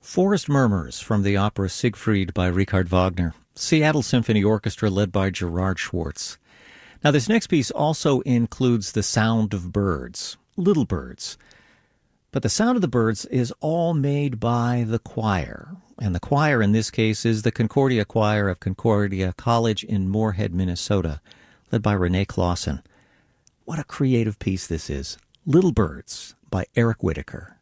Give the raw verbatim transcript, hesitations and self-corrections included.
Forest Murmurs from the opera Siegfried by Richard Wagner. Seattle Symphony Orchestra led by Gerard Schwartz. Now, this next piece also includes the sound of birds, little birds. But the sound of the birds is all made by the choir. And the choir in this case is the Concordia Choir of Concordia College in Moorhead, Minnesota, led by Renee Clausen. What a creative piece this is. Little Birds by Eric Whitacre.